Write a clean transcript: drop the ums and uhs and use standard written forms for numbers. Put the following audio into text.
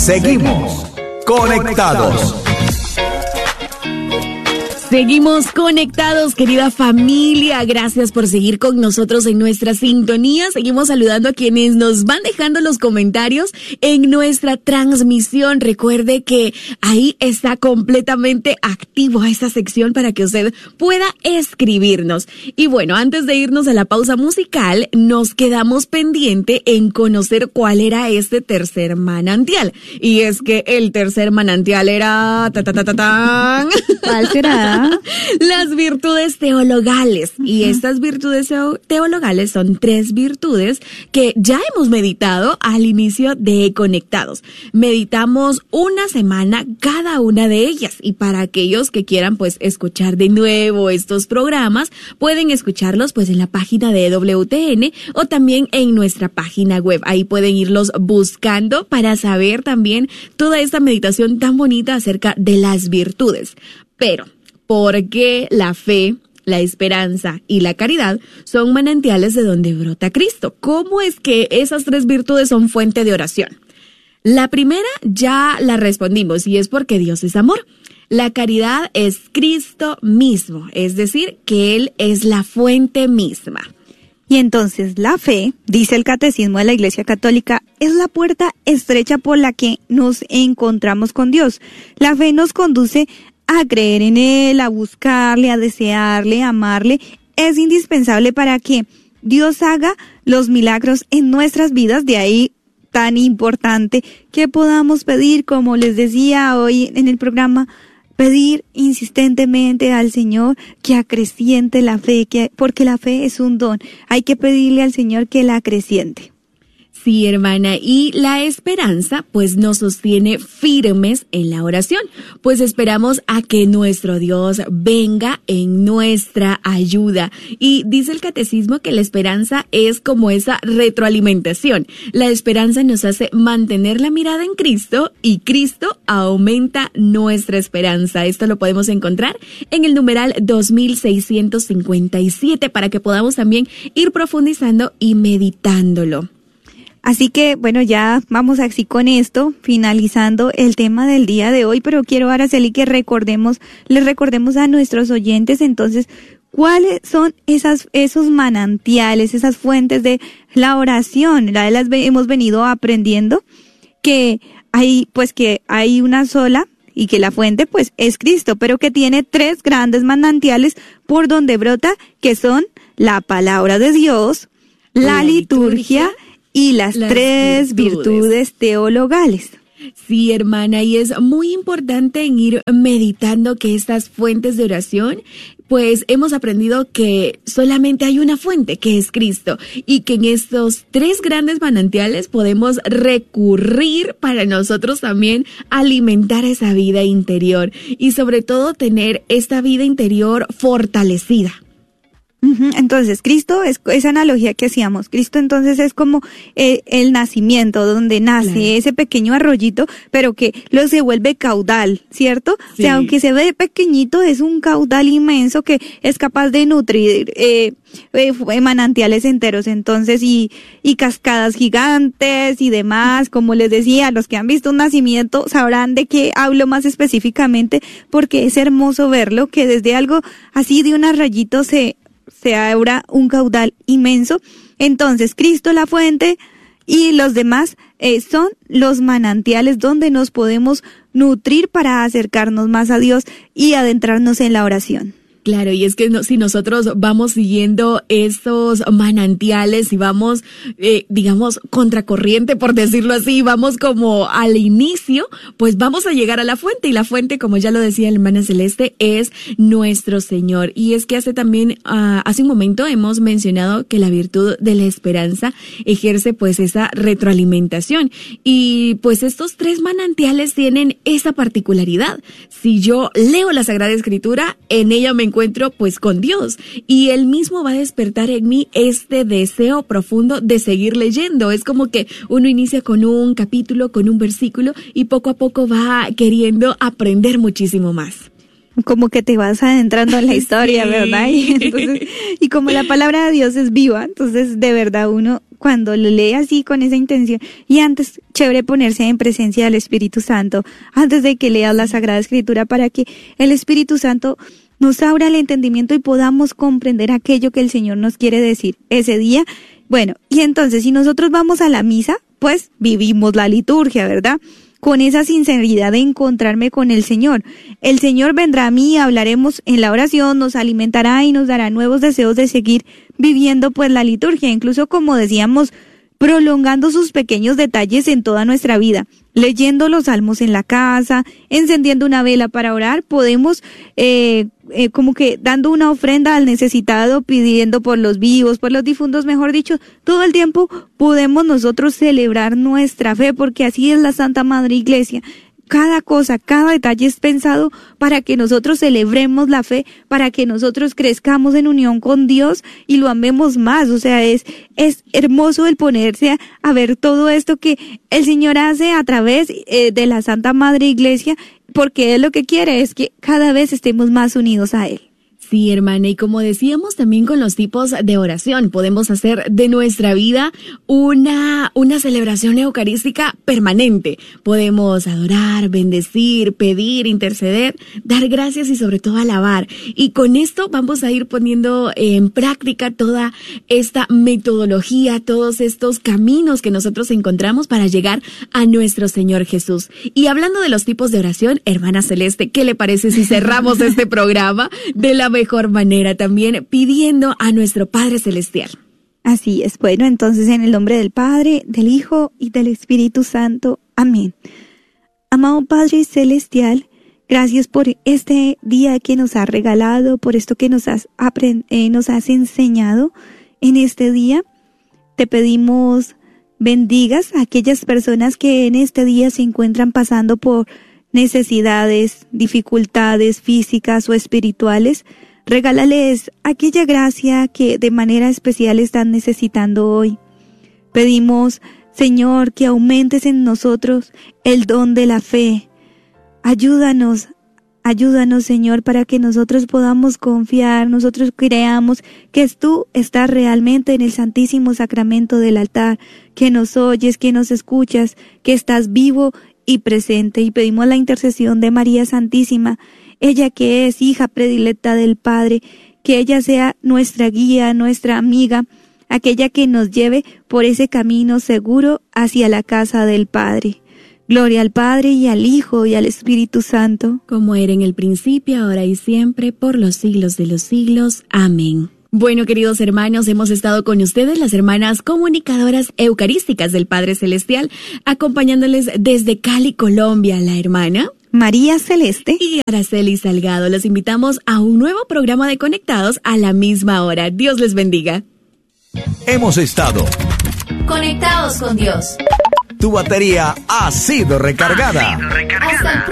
Seguimos conectados. Seguimos conectados, querida familia. Gracias por seguir con nosotros en nuestra sintonía. Seguimos saludando a quienes nos van dejando los comentarios en nuestra transmisión. Recuerde que ahí está completamente activo esta sección para que usted pueda escribirnos. Y bueno, antes de irnos a la pausa musical, nos quedamos pendiente en conocer cuál era este tercer manantial. Y es que el tercer manantial era... ¿Cuál será? Las virtudes teologales. Y estas virtudes teologales son 3 virtudes que ya hemos meditado al inicio de Conectados. Meditamos una semana cada una de ellas, y para aquellos que quieran pues escuchar de nuevo estos programas, pueden escucharlos pues en la página de WTN o también en nuestra página web. Ahí pueden irlos buscando para saber también toda esta meditación tan bonita acerca de las virtudes. Pero ¿por qué la fe, la esperanza y la caridad son manantiales de donde brota Cristo? ¿Cómo es que esas 3 virtudes son fuente de oración? La primera ya la respondimos, y es porque Dios es amor. La caridad es Cristo mismo, es decir, que Él es la fuente misma. Y entonces la fe, dice el Catecismo de la Iglesia Católica, es la puerta estrecha por la que nos encontramos con Dios. La fe nos conduce a creer en Él, a buscarle, a desearle, a amarle. Es indispensable para que Dios haga los milagros en nuestras vidas. De ahí tan importante que podamos pedir, como les decía hoy en el programa, pedir insistentemente al Señor que acreciente la fe, porque la fe es un don. Hay que pedirle al Señor que la acreciente. Sí, hermana, y la esperanza pues nos sostiene firmes en la oración, pues esperamos a que nuestro Dios venga en nuestra ayuda. Y dice el Catecismo que la esperanza es como esa retroalimentación. La esperanza nos hace mantener la mirada en Cristo, y Cristo aumenta nuestra esperanza. Esto lo podemos encontrar en el numeral 2657 para que podamos también ir profundizando y meditándolo. Así que, bueno, ya vamos así con esto, finalizando el tema del día de hoy, pero quiero, Araceli, que les recordemos a nuestros oyentes, entonces, cuáles son esos manantiales, esas fuentes de la oración. Hemos venido aprendiendo que hay una sola, y que la fuente, pues, es Cristo, pero que tiene 3 grandes manantiales por donde brota, que son la palabra de Dios, la liturgia y las 3 virtudes teologales. Sí, hermana, y es muy importante en ir meditando que estas fuentes de oración, pues hemos aprendido que solamente hay una fuente, que es Cristo, y que en estos 3 grandes manantiales podemos recurrir para nosotros también alimentar esa vida interior, y sobre todo tener esta vida interior fortalecida. Entonces, Cristo es esa analogía que hacíamos. Cristo entonces es como el nacimiento, donde nace ese pequeño arroyito, pero que se vuelve caudal, ¿cierto? Sí. O sea, aunque se ve pequeñito, es un caudal inmenso que es capaz de nutrir manantiales enteros, entonces, y cascadas gigantes y demás. Como les decía, los que han visto un nacimiento sabrán de qué hablo más específicamente, porque es hermoso verlo, que desde algo así de un arroyito se abra un caudal inmenso. Entonces, Cristo la fuente y los demás son los manantiales donde nos podemos nutrir para acercarnos más a Dios y adentrarnos en la oración. Claro, y es que si nosotros vamos siguiendo esos manantiales y vamos, digamos, contracorriente, por decirlo así, vamos como al inicio, pues vamos a llegar a la fuente, y la fuente, como ya lo decía la hermana Celeste, es nuestro Señor. Y es que hace un momento hemos mencionado que la virtud de la esperanza ejerce pues esa retroalimentación, y pues estos 3 manantiales tienen esa particularidad. Si yo leo la Sagrada Escritura, en ella me encuentro pues con Dios, y Él mismo va a despertar en mí este deseo profundo de seguir leyendo. Es como que uno inicia con un capítulo, con un versículo, y poco a poco va queriendo aprender muchísimo más. como que te vas adentrando en la historia, sí, ¿verdad? Y como la palabra de Dios es viva, entonces de verdad uno cuando lo lee así con esa intención, y antes, chévere ponerse en presencia del Espíritu Santo, antes de que leas la Sagrada Escritura, para que el Espíritu Santo nos abra el entendimiento y podamos comprender aquello que el Señor nos quiere decir ese día. Bueno, y entonces si nosotros vamos a la misa, pues vivimos la liturgia, ¿verdad? Con esa sinceridad de encontrarme con el Señor. El Señor vendrá a mí, hablaremos en la oración, nos alimentará y nos dará nuevos deseos de seguir viviendo pues la liturgia, incluso como decíamos, prolongando sus pequeños detalles en toda nuestra vida. Leyendo los salmos en la casa, encendiendo una vela para orar, podemos como que dando una ofrenda al necesitado, pidiendo por los vivos, por los difuntos, mejor dicho, todo el tiempo podemos nosotros celebrar nuestra fe, porque así es la Santa Madre Iglesia. Cada cosa, cada detalle es pensado para que nosotros celebremos la fe, para que nosotros crezcamos en unión con Dios y lo amemos más. O sea, es hermoso el ponerse a ver todo esto que el Señor hace a través de la Santa Madre Iglesia, porque Él lo que quiere es que cada vez estemos más unidos a Él. Sí, hermana, y como decíamos también con los tipos de oración, podemos hacer de nuestra vida una celebración eucarística permanente. Podemos adorar, bendecir, pedir, interceder, dar gracias y sobre todo alabar. Y con esto vamos a ir poniendo en práctica toda esta metodología, todos estos caminos que nosotros encontramos para llegar a nuestro Señor Jesús. Y hablando de los tipos de oración, hermana Celeste, ¿qué le parece si cerramos este programa de la mejor manera, también pidiendo a nuestro Padre Celestial? Así es. Bueno, entonces en el nombre del Padre, del Hijo y del Espíritu Santo. Amén. Amado Padre Celestial, gracias por este día que nos has regalado, por esto que nos has enseñado en este día. Te pedimos bendigas a aquellas personas que en este día se encuentran pasando por necesidades, dificultades físicas o espirituales. Regálales aquella gracia que de manera especial están necesitando hoy. Pedimos, Señor, que aumentes en nosotros el don de la fe. Ayúdanos, Señor, para que nosotros podamos confiar, nosotros creamos que tú estás realmente en el Santísimo Sacramento del altar, que nos oyes, que nos escuchas, que estás vivo y presente. Y pedimos la intercesión de María Santísima, ella que es hija predilecta del Padre, que ella sea nuestra guía, nuestra amiga, aquella que nos lleve por ese camino seguro hacia la casa del Padre. Gloria al Padre y al Hijo y al Espíritu Santo, como era en el principio, ahora y siempre, por los siglos de los siglos. Amén. Bueno, queridos hermanos, hemos estado con ustedes, las hermanas comunicadoras eucarísticas del Padre Celestial, acompañándoles desde Cali, Colombia, la hermana María Celeste y Araceli Salgado. Los invitamos a un nuevo programa de Conectados a la misma hora. Dios les bendiga. Hemos estado conectados con Dios. Tu batería ha sido recargada. Hasta el